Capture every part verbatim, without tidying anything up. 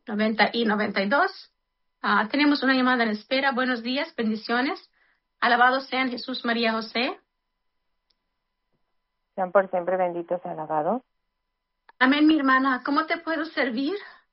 noventa y noventa y dos. Uh, tenemos una llamada en espera. Buenos días, bendiciones. Alabados sean Jesús, María, José. Sean por siempre benditos y alabados. Amén, mi hermana. ¿Cómo te puedo servir?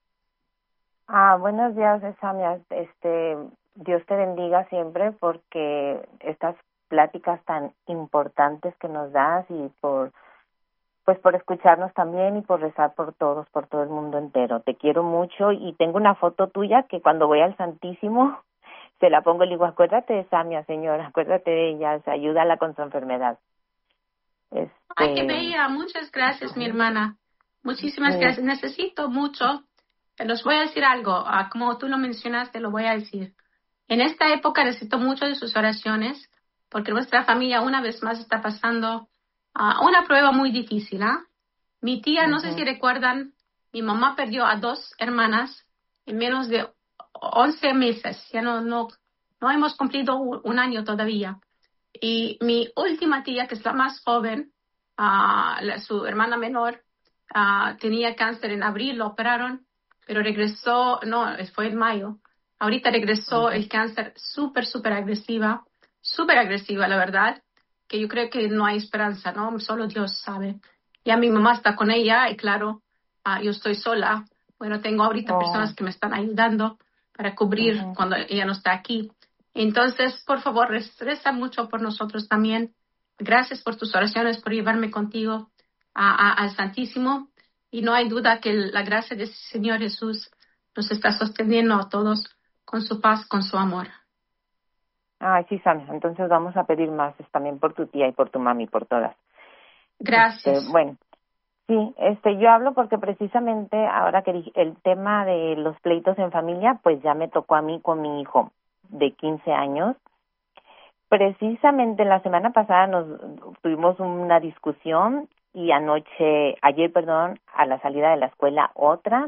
Ah, buenos días, Samia. Este, Dios te bendiga siempre porque estas pláticas tan importantes que nos das y por, pues por escucharnos también y por rezar por todos, por todo el mundo entero. Te quiero mucho y tengo una foto tuya que cuando voy al Santísimo se la pongo y le digo, acuérdate de Samia, señora, acuérdate de ella, o sea, ayúdala con su enfermedad. Este, Ay, qué bella. Muchas gracias, mi hermana. Muchísimas sí. gracias. Necesito mucho. Te los voy a decir algo. Uh, como tú lo mencionaste, lo voy a decir. En esta época necesito mucho de sus oraciones porque nuestra familia una vez más está pasando uh, una prueba muy difícil. ¿eh? Mi tía, no sé si Uh-huh. recuerdan, mi mamá perdió a dos hermanas en menos de once meses. Ya no, no, no hemos cumplido un año todavía. Y mi última tía, que es la más joven, uh, la, su hermana menor, uh, tenía cáncer en abril, lo operaron, pero regresó, no, fue en mayo. Ahorita regresó Uh-huh. el cáncer súper, súper agresiva, súper agresiva, la verdad, que yo creo que no hay esperanza, ¿no? Solo Dios sabe. Ya mi mamá está con ella y claro, uh, yo estoy sola. Bueno, tengo ahorita Oh. personas que me están ayudando para cubrir Uh-huh. cuando ella no está aquí. Entonces, por favor, reza mucho por nosotros también. Gracias por tus oraciones, por llevarme contigo a, a, al Santísimo. Y no hay duda que la gracia del Señor Jesús nos está sosteniendo a todos con su paz, con su amor. Ay, sí, Samia. Entonces vamos a pedir más también por tu tía y por tu mami, por todas. Este, Gracias. bueno, sí, este, yo hablo porque precisamente ahora que dije el tema de los pleitos en familia, pues ya me tocó a mí con mi hijo de quince años. Precisamente la semana pasada nos tuvimos una discusión y anoche, ayer, perdón, a la salida de la escuela otra.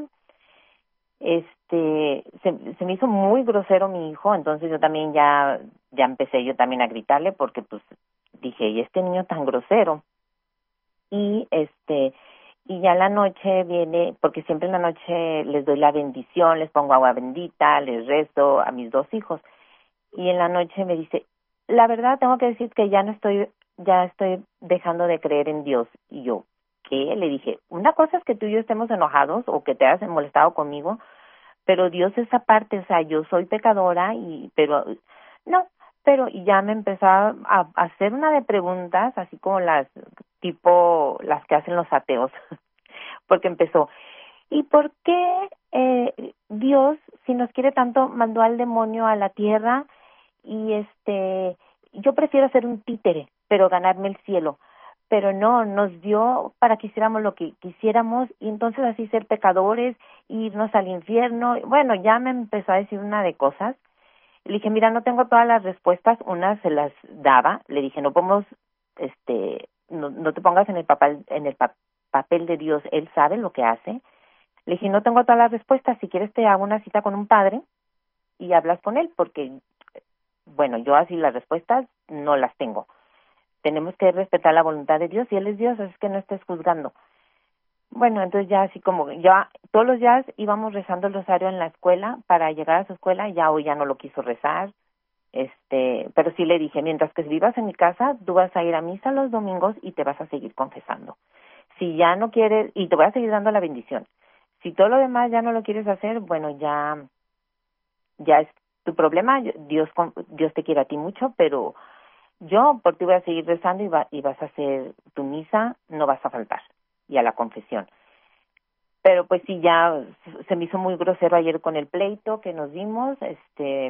Este, se, se me hizo muy grosero mi hijo, entonces yo también ya, ya empecé yo también a gritarle porque pues dije, y este niño tan grosero. Y este, y ya en la noche viene, porque siempre en la noche les doy la bendición, les pongo agua bendita, les rezo a mis dos hijos. Y en la noche me dice, la verdad tengo que decir que ya no estoy, ya estoy dejando de creer en Dios. Y yo, ¿qué? Le dije, una cosa es que tú y yo estemos enojados o que te hayas molestado conmigo, pero Dios es aparte, o sea, yo soy pecadora y, pero, no, pero, y ya me empezó a, a hacer una de preguntas, así como las, tipo, las que hacen los ateos, porque empezó, ¿y por qué eh, Dios, si nos quiere tanto, mandó al demonio a la tierra? Y este, yo prefiero ser un títere, pero ganarme el cielo. Pero no, nos dio para que hiciéramos lo que quisiéramos y entonces así ser pecadores, irnos al infierno. Bueno, ya me empezó a decir una de cosas. Le dije, mira, no tengo todas las respuestas, una se las daba. Le dije, no podemos, este, no, no te pongas en el papel, en el pa- papel de Dios, Él sabe lo que hace. Le dije, no tengo todas las respuestas, si quieres te hago una cita con un padre y hablas con él, porque, bueno, yo así las respuestas no las tengo. Tenemos que respetar la voluntad de Dios y Él es Dios, así que no estés juzgando. Bueno, entonces ya así como, ya todos los días íbamos rezando el rosario en la escuela para llegar a su escuela, ya hoy ya no lo quiso rezar, este, pero sí le dije, mientras que vivas en mi casa, tú vas a ir a misa los domingos y te vas a seguir confesando. Si ya no quieres, y te voy a seguir dando la bendición. Si todo lo demás ya no lo quieres hacer, bueno, ya, ya es tu problema, Dios, Dios te quiere a ti mucho, pero yo por ti voy a seguir rezando y, va, y vas a hacer tu misa, no vas a faltar, y a la confesión. Pero pues sí, ya se me hizo muy grosero ayer con el pleito que nos dimos, este,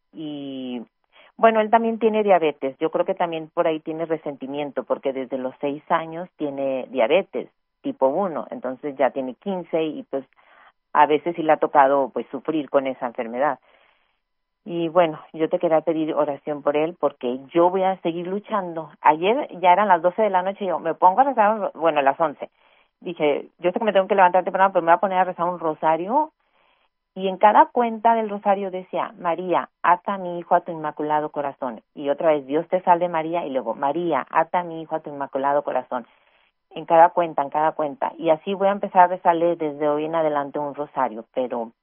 y bueno, él también tiene diabetes, yo creo que también por ahí tiene resentimiento, porque desde los seis años tiene diabetes, tipo uno, entonces ya tiene quince y pues a veces sí le ha tocado pues sufrir con esa enfermedad. Y bueno, yo te quería pedir oración por él porque yo voy a seguir luchando. Ayer ya eran las doce de la noche y yo me pongo a rezar, bueno, a las once. Dije, yo sé que me tengo que levantar temprano, pero me voy a poner a rezar un rosario. Y en cada cuenta del rosario decía, María, ata a mi hijo a tu inmaculado corazón. Y otra vez, Dios te salve María. Y luego, María, ata a mi hijo a tu inmaculado corazón. En cada cuenta, en cada cuenta. Y así voy a empezar a rezarle desde hoy en adelante un rosario. Pero